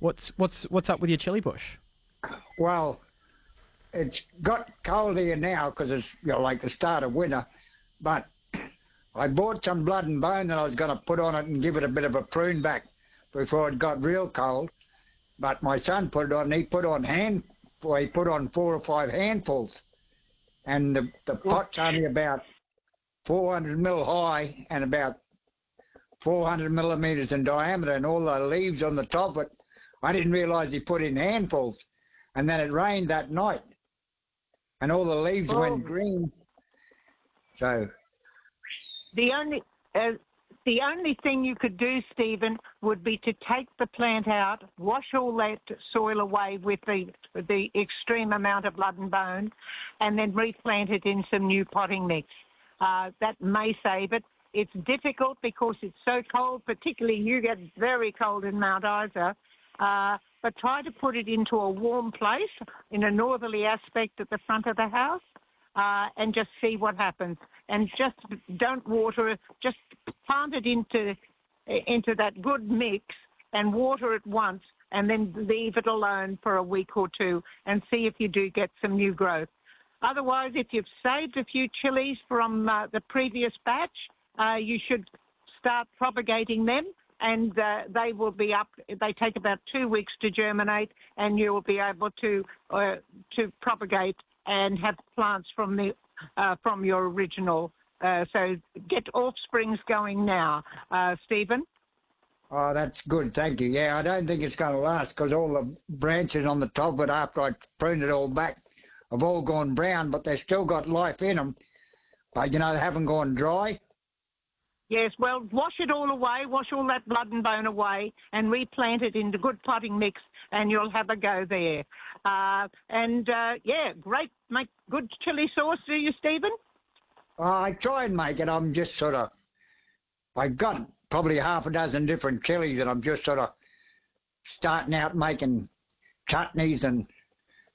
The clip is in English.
What's up with your chili bush? Well, it's got cold here now because it's like the start of winter, but I bought some blood and bone that I was going to put on it and give it a bit of a prune back before it got real cold. But my son put it on. He put on 4 or 5 handfuls, and the pot's only about 400 mil high and about 400 millimetres in diameter, and all the leaves on the top of it, I didn't realise he put in handfuls. And then it rained that night, and all the leaves went green. So the only thing you could do, Stephen, would be to take the plant out, wash all that soil away with the extreme amount of blood and bone, and then replant it in some new potting mix. That may save it. It's difficult because it's so cold, particularly you get very cold in Mount Isa, but try to put it into a warm place in a northerly aspect at the front of the house and just see what happens. And just don't water it, just plant it into that good mix and water it once and then leave it alone for a week or two and see if you do get some new growth. Otherwise, if you've saved a few chilies from the previous batch, you should start propagating them, and they will be up. They take about 2 weeks to germinate, and you will be able to propagate and have plants from your original. So get offsprings going now, Stephen. Oh, that's good, thank you. Yeah, I don't think it's going to last because all the branches on the top of it after I pruned it all back have all gone brown, but they've still got life in them. But, they haven't gone dry. Yes, well, wash it all away, wash all that blood and bone away, and replant it into good potting mix, and you'll have a go there. Great. Make good chili sauce, do you, Stephen? I try and make it. I'm just I've got probably half a dozen different chilies, and I'm just starting out making chutneys and